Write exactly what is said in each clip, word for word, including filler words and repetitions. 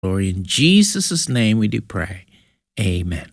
glory. In Jesus' name we do pray. Amen.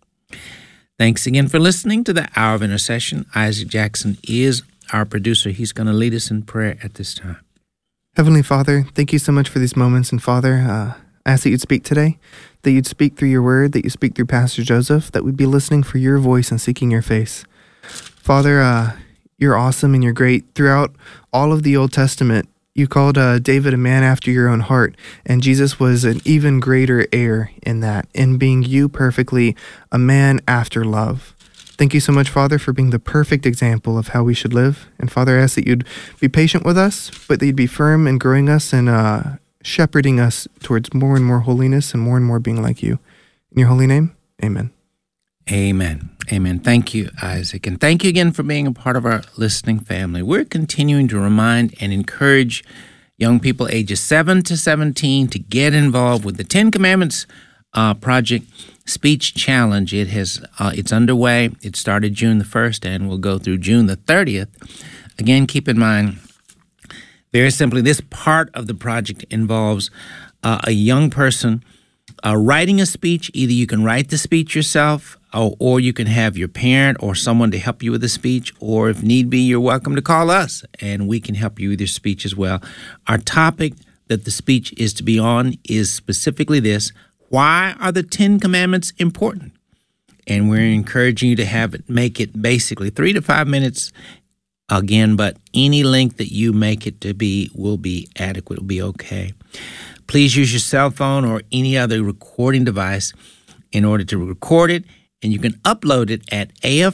Thanks again for listening to the Hour of Intercession. Isaac Jackson is our producer. He's going to lead us in prayer at this time. Heavenly Father, thank you so much for these moments. And Father, uh, I ask that you'd speak today, that you'd speak through your word, that you speak through Pastor Joseph, that we'd be listening for your voice and seeking your face. Father, uh, you're awesome and you're great. Throughout all of the Old Testament, you called uh, David a man after your own heart, and Jesus was an even greater heir in that, in being you perfectly, a man after love. Thank you so much, Father, for being the perfect example of how we should live. And Father, I ask that you'd be patient with us, but that you'd be firm in growing us and uh, shepherding us towards more and more holiness and more and more being like you. In your holy name, amen. Amen. Amen. Thank you, Isaac. And thank you again for being a part of our listening family. We're continuing to remind and encourage young people ages seven to seventeen to get involved with the Ten Commandments uh, Project Speech Challenge. It has uh, it's underway. It started June the first and will go through June the thirtieth. Again, keep in mind, very simply, this part of the project involves uh, a young person uh, writing a speech. Either you can write the speech yourself, or, or you can have your parent or someone to help you with the speech, or if need be, you're welcome to call us, and we can help you with your speech as well. Our topic that the speech is to be on is specifically this: why are the Ten Commandments important? And we're encouraging you to have it, make it basically three to five minutes again, but any length that you make it to be will be adequate, will be okay. Please use your cell phone or any other recording device in order to record it, and you can upload it at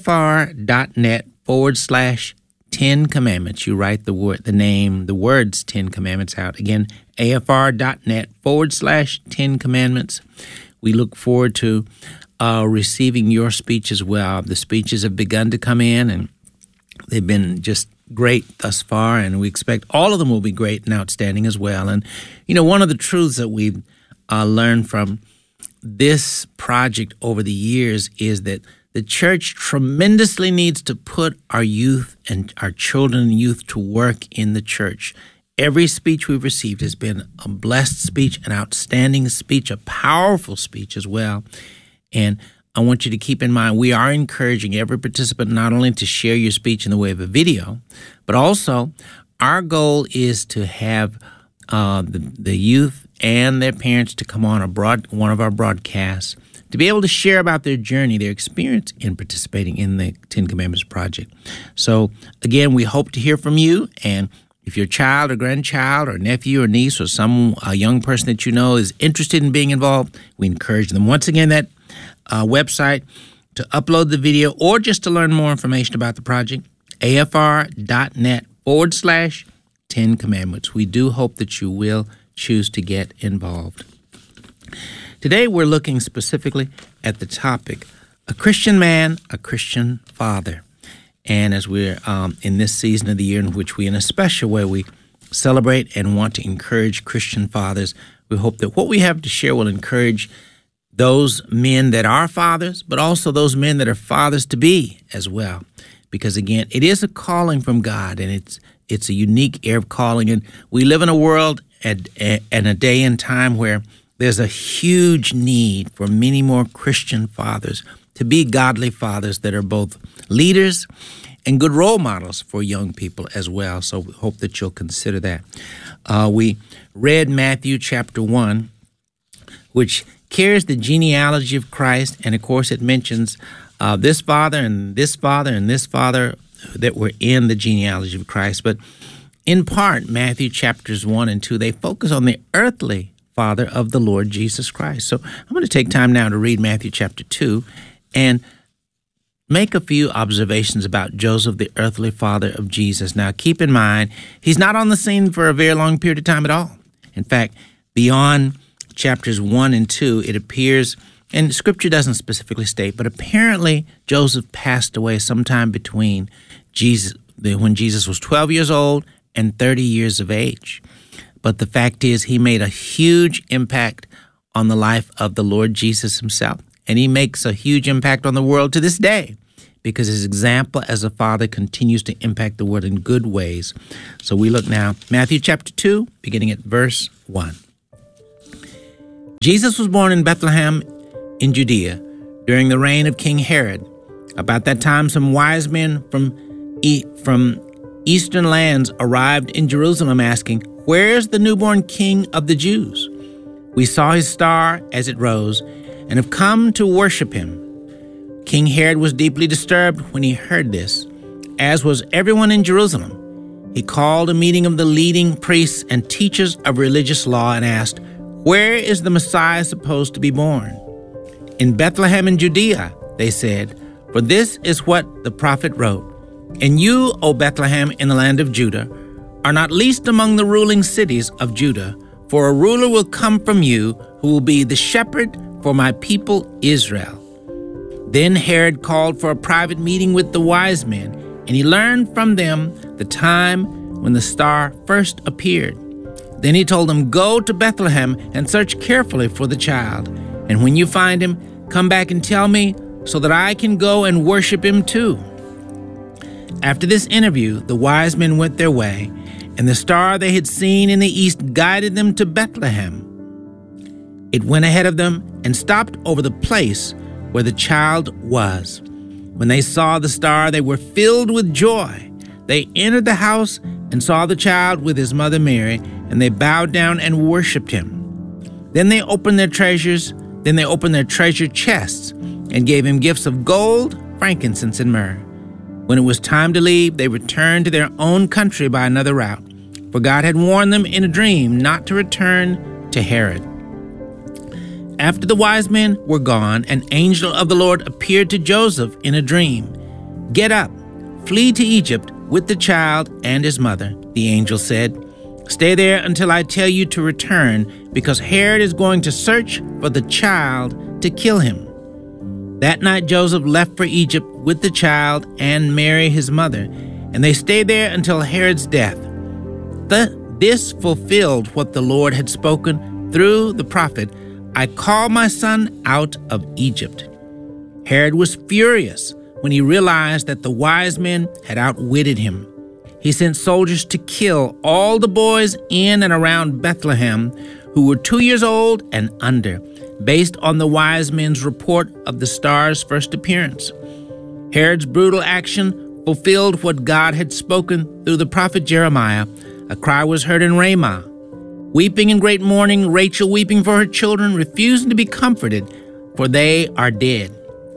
afr.net forward slash Ten Commandments. You write the word, the name, the words Ten Commandments out. Again, afr.net forward slash Ten Commandments. We look forward to uh, receiving your speech as well. The speeches have begun to come in, and they've been just great thus far, and we expect all of them will be great and outstanding as well. And, you know, one of the truths that we've uh, learned from this project over the years is that the church tremendously needs to put our youth and our children and youth to work in the church. Every speech we've received has been a blessed speech, an outstanding speech, a powerful speech as well. And I want you to keep in mind, we are encouraging every participant not only to share your speech in the way of a video, but also our goal is to have uh, the, the youth and their parents to come on a broad, one of our broadcasts to be able to share about their journey, their experience in participating in the Ten Commandments Project. So, again, we hope to hear from you, and if your child or grandchild or nephew or niece or some a young person that you know is interested in being involved, we encourage them. Once again, that uh, website to upload the video or just to learn more information about the project, afr.net forward slash Ten Commandments. We do hope that you will choose to get involved. Today we're looking specifically at the topic, a Christian man, a Christian father. And as we're um, in this season of the year in which we, in a special way, we celebrate and want to encourage Christian fathers, we hope that what we have to share will encourage those men that are fathers, but also those men that are fathers to be as well. Because, again, it is a calling from God, and it's it's a unique air of calling. And we live in a world and, and a day and time where there's a huge need for many more Christian fathers to be godly fathers that are both leaders and good role models for young people as well. So we hope that you'll consider that. Uh, we read Matthew chapter one, which carries the genealogy of Christ, and of course it mentions uh, this father and this father and this father that were in the genealogy of Christ. But in part, Matthew chapters one and two, they focus on the earthly father of the Lord Jesus Christ. So I'm going to take time now to read Matthew chapter two and make a few observations about Joseph, the earthly father of Jesus. Now, keep in mind, he's not on the scene for a very long period of time at all. In fact, beyond chapters one and two, it appears, and Scripture doesn't specifically state, but apparently Joseph passed away sometime between Jesus, when Jesus was twelve years old and thirty years of age. But the fact is, he made a huge impact on the life of the Lord Jesus himself. And he makes a huge impact on the world to this day because his example as a father continues to impact the world in good ways. So we look now, Matthew chapter two, beginning at verse one. Jesus was born in Bethlehem in Judea during the reign of King Herod. About that time, some wise men from, e- from eastern lands arrived in Jerusalem asking, "Where's the newborn King of the Jews? We saw his star as it rose and have come to worship him." King Herod was deeply disturbed when he heard this, as was everyone in Jerusalem. He called a meeting of the leading priests and teachers of religious law and asked, "Where is the Messiah supposed to be born?" "In Bethlehem in Judea," they said, "for this is what the prophet wrote. And you, O Bethlehem, in the land of Judah, are not least among the ruling cities of Judah, for a ruler will come from you who will be the shepherd for my people Israel." Then Herod called for a private meeting with the wise men, and he learned from them the time when the star first appeared. Then he told them, "Go to Bethlehem and search carefully for the child, and when you find him, come back and tell me so that I can go and worship him too." After this interview, the wise men went their way, and the star they had seen in the east guided them to Bethlehem. It went ahead of them and stopped over the place where the child was. When they saw the star, they were filled with joy. They entered the house and saw the child with his mother Mary, and they bowed down and worshipped him. Then they opened their treasures, then they opened their treasure chests and gave him gifts of gold, frankincense, and myrrh. When it was time to leave, they returned to their own country by another route, for God had warned them in a dream not to return to Herod. After the wise men were gone, an angel of the Lord appeared to Joseph in a dream. "Get up, flee to Egypt with the child and his mother," the angel said. "Stay there until I tell you to return, because Herod is going to search for the child to kill him." That night Joseph left for Egypt with the child and Mary his mother, and they stayed there until Herod's death. The, this fulfilled what the Lord had spoken through the prophet, "I called my son out of Egypt." Herod was furious when he realized that the wise men had outwitted him. He sent soldiers to kill all the boys in and around Bethlehem who were two years old and under, based on the wise men's report of the star's first appearance. Herod's brutal action fulfilled what God had spoken through the prophet Jeremiah. A cry was heard in Ramah, weeping in great mourning, Rachel weeping for her children, refusing to be comforted, for they are dead.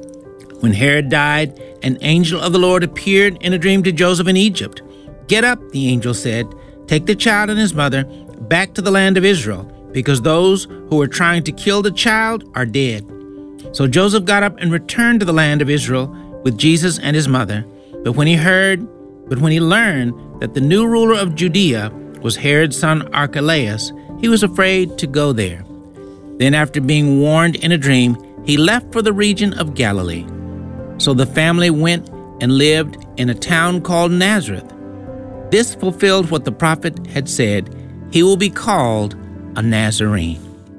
When Herod died, an angel of the Lord appeared in a dream to Joseph in Egypt. "Get up," the angel said, "take the child and his mother back to the land of Israel, because those who were trying to kill the child are dead." So Joseph got up and returned to the land of Israel with Jesus and his mother. But when he heard, but when he learned that the new ruler of Judea was Herod's son Archelaus, he was afraid to go there. Then, after being warned in a dream, he left for the region of Galilee. So the family went and lived in a town called Nazareth. This fulfilled what the prophet had said, "He will be called a Nazarene."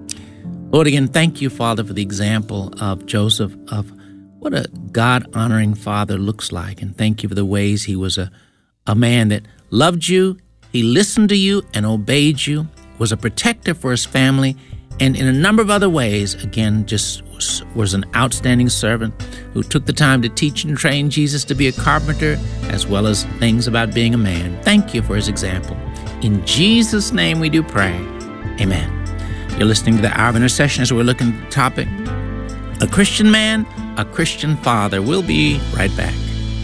Lord, again, thank you, Father, for the example of Joseph, of what a God-honoring father looks like. And thank you for the ways he was a, a man that loved you, he listened to you and obeyed you, was a protector for his family, and in a number of other ways, again, just was, was an outstanding servant who took the time to teach and train Jesus to be a carpenter, as well as things about being a man. Thank you for his example. In Jesus' name we do pray. Amen. You're listening to the Hour of Intercession as we're looking at the topic, A Christian Man, a Christian Father. We'll be right back.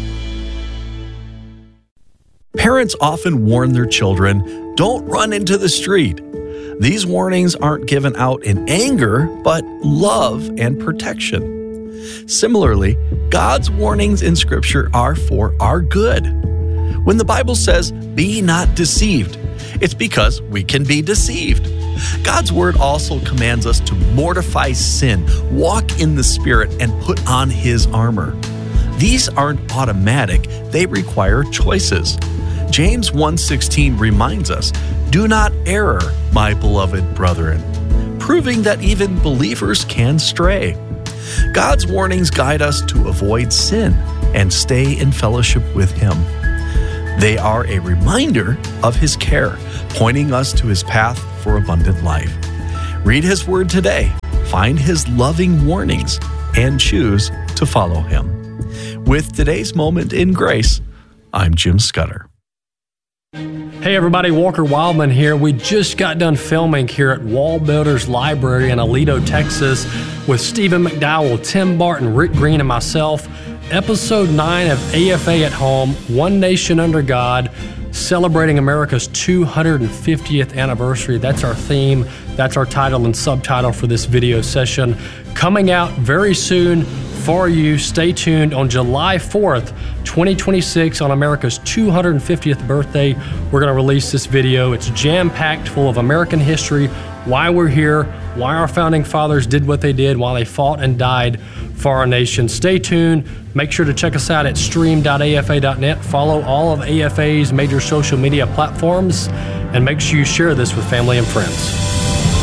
Parents often warn their children, don't run into the street. These warnings aren't given out in anger, but love and protection. Similarly, God's warnings in Scripture are for our good. When the Bible says, be not deceived, it's because we can be deceived. God's Word also commands us to mortify sin, walk in the Spirit, and put on His armor. These aren't automatic, they require choices. James one sixteen reminds us, do not err, my beloved brethren, proving that even believers can stray. God's warnings guide us to avoid sin and stay in fellowship with Him. They are a reminder of His care, pointing us to His path for abundant life. Read His Word today, find His loving warnings, and choose to follow Him. With today's Moment in Grace, I'm Jim Scudder. Hey everybody, Walker Wildman here. We just got done filming here at Wall Builders Library in Aledo, Texas with Stephen McDowell, Tim Barton, Rick Green, and myself. Episode nine of A F A at Home, One Nation Under God, celebrating America's two hundred fiftieth anniversary. That's our theme. That's our title and subtitle for this video session. Coming out very soon for you. Stay tuned on July fourth, twenty twenty-six, on America's two hundred fiftieth birthday. We're going to release this video. It's jam-packed full of American history, why we're here, why our founding fathers did what they did, why they fought and died for our nation. Stay tuned. Make sure to check us out at stream dot A F A dot net. Follow all of A F A's major social media platforms, and make sure you share this with family and friends.